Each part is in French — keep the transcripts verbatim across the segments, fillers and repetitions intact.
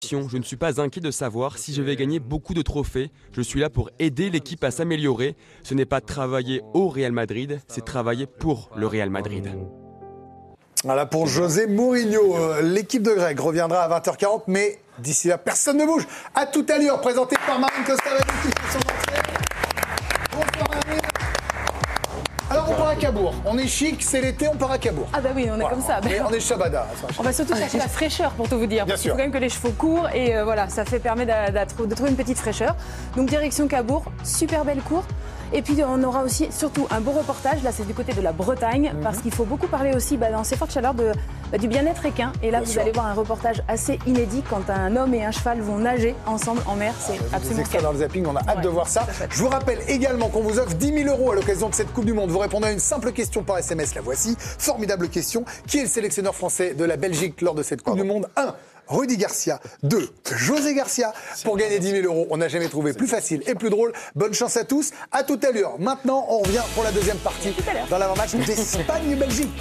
Je ne suis pas inquiet de savoir si je vais gagner beaucoup de trophées. Je suis là pour aider l'équipe à s'améliorer. Ce n'est pas travailler au Real Madrid, c'est travailler pour le Real Madrid. Voilà pour José Mourinho. L'équipe de Greg reviendra à vingt heures quarante, mais d'ici là, personne ne bouge. À tout à l'heure, présenté par Marine Costavalli qui fait son entrée. Bonsoir Marine. Alors on part à Cabourg. On est chic, c'est l'été, on part à Cabourg. Ah bah oui, on est voilà. comme ça. Mais on est Shabada. On va surtout chercher la fraîcheur pour tout vous dire. Bien parce sûr. qu'il faut quand même que les chevaux courent et euh, voilà, ça fait permet de, de, de trouver une petite fraîcheur. Donc direction Cabourg, super belle cour. Et puis on aura aussi surtout un beau reportage, là c'est du côté de la Bretagne, mmh. parce qu'il faut beaucoup parler aussi bah, dans ces fortes chaleurs de, bah, du bien-être équin. Et là Bien vous sûr. allez voir un reportage assez inédit quand un homme et un cheval vont nager ensemble en mer, c'est ah, absolument extraits dans le zapping, on a hâte ouais, de voir ça. Je vous rappelle également qu'on vous offre dix mille euros à l'occasion de cette Coupe du Monde. Vous répondez à une simple question par S M S, la voici. Formidable question. Qui est le sélectionneur français de la Belgique lors de cette Coupe Pardon. du Monde? un. Rudy Garcia. deux. José Garcia. Pour gagner dix mille euros, on n'a jamais trouvé plus facile et plus drôle. Bonne chance à tous. À tout à l'heure. Maintenant, on revient pour la deuxième partie dans l'avant-match d'Espagne-Belgique.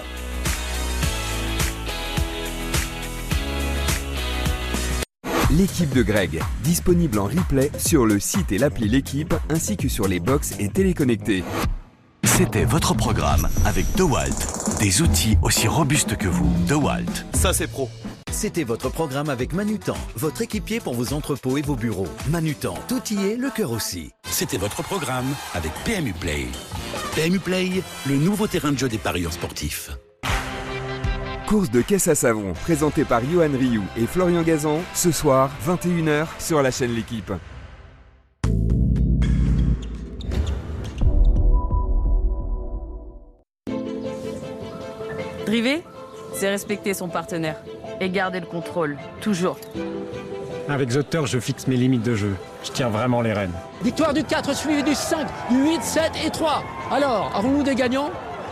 L'équipe de Greg, disponible en replay sur le site et l'appli L'équipe, ainsi que sur les box et téléconnectés. C'était votre programme avec DeWalt. Des outils aussi robustes que vous. DeWalt. Ça, c'est pro. C'était votre programme avec Manutan, votre équipier pour vos entrepôts et vos bureaux. Manutan, tout y est, le cœur aussi. C'était votre programme avec P M U Play. P M U Play, le nouveau terrain de jeu des parieurs sportifs. Course de caisse à savon, présentée par Johan Rioux et Florian Gazan, ce soir, vingt et une heures, sur la chaîne L'équipe. Driver, c'est respecter son partenaire et garder le contrôle, toujours. Avec The Turf, je fixe mes limites de jeu. Je tiens vraiment les rênes. Victoire du quatre suivi du cinq, du huit, sept et trois. Alors, avons-nous des gagnants?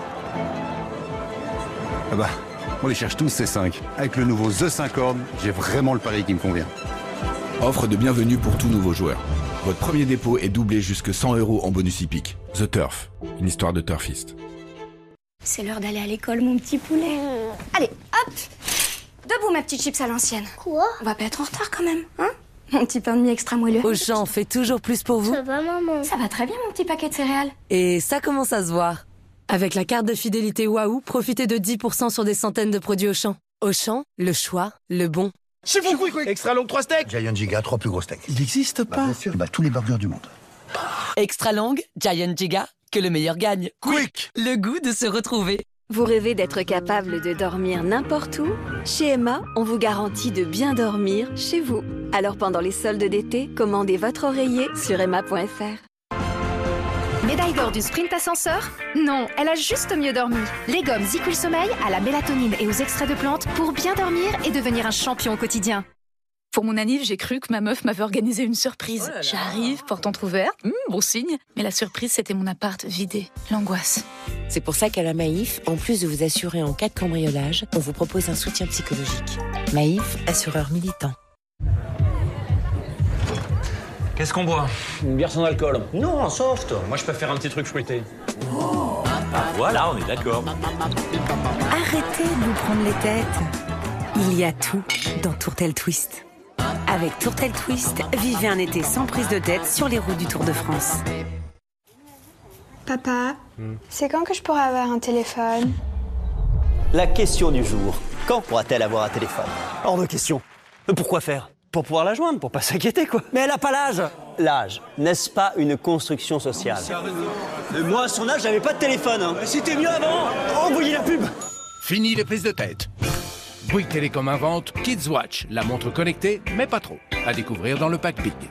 Ah bah, on les cherche tous ces cinq. Avec le nouveau The cinq cornes, j'ai vraiment le pari qui me convient. Offre de bienvenue pour tout nouveau joueur. Votre premier dépôt est doublé jusque cent euros en bonus hippique. The Turf, une histoire de turfiste. C'est l'heure d'aller à l'école, mon petit poulet. Allez, hop! Debout, ma petite chips à l'ancienne. Quoi? On va pas être en retard quand même, hein? Mon petit pain de mie extra moelleux. Auchan fait toujours plus pour vous. Ça va, maman? Ça va très bien, mon petit paquet de céréales. Et ça commence à se voir. Avec la carte de fidélité Waouh, profitez de dix pour cent sur des centaines de produits Auchan. Auchan, le choix, le bon. Chez vous, quick, quick. Extra long, trois steaks. Giant Giga, trois plus gros steaks. Il n'existe pas. Bah, bien sûr, bah, tous les burgers du monde. Extra long, Giant Giga, que le meilleur gagne. Quick. Le goût de se retrouver. Vous rêvez d'être capable de dormir n'importe où? Chez Emma, on vous garantit de bien dormir chez vous. Alors pendant les soldes d'été, commandez votre oreiller sur emma point f r. Médaille d'or du sprint ascenseur? Non, elle a juste mieux dormi. Les gommes ZzzQuil Sommeil à la mélatonine et aux extraits de plantes pour bien dormir et devenir un champion au quotidien. Pour mon anniv, j'ai cru que ma meuf m'avait organisé une surprise. Oh là là. J'arrive, porte entrouverte, mmh, bon signe. Mais la surprise, c'était mon appart vidé. L'angoisse. C'est pour ça qu'à la Maïf, en plus de vous assurer en cas de cambriolage, on vous propose un soutien psychologique. Maïf, assureur militant. Qu'est-ce qu'on boit? Une bière sans alcool. Non, en soft. Moi, je préfère un petit truc fruité. Oh. Voilà, on est d'accord. Arrêtez de nous prendre les têtes. Il y a tout dans Tourtel Twist. Avec Tourtel Twist, vivez un été sans prise de tête sur les routes du Tour de France. Papa, hmm. c'est quand que je pourrai avoir un téléphone? La question du jour. Quand pourra-t-elle avoir un téléphone? Hors de question. Mais pourquoi faire? Pour pouvoir la joindre, pour pas s'inquiéter, quoi. Mais elle a pas l'âge. L'âge, n'est-ce pas une construction sociale? Et moi, à son âge, j'avais pas de téléphone. Hein. C'était mieux avant. Envoyez la pub. Fini les prises de tête. Bouygues Télécom invente Kids Watch, la montre connectée, mais pas trop. À découvrir dans le pack Big.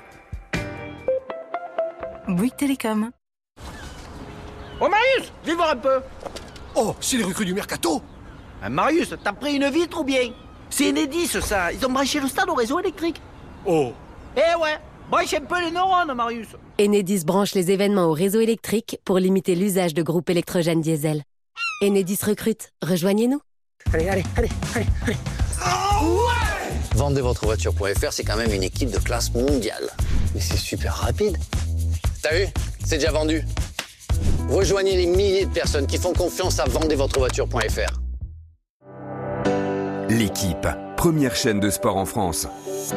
Bouygues Télécom. Oh Marius, viens voir un peu. Oh, c'est les recrues du Mercato. Ah, Marius, t'as pris une vitre ou bien? C'est Enedis, ça. Ils ont branché le stade au réseau électrique. Oh. Eh ouais, branche un peu les neurones, Marius. Enedis branche les événements au réseau électrique pour limiter l'usage de groupes électrogènes diesel. Enedis recrute. Rejoignez-nous. Allez, allez, allez, allez, allez. Oh ouais. Vendez votre voiture point f r, c'est quand même une équipe de classe mondiale. Mais c'est super rapide. T'as vu? C'est déjà vendu. Rejoignez les milliers de personnes qui font confiance à vendez votre voiture point f r. L'équipe, première chaîne de sport en France.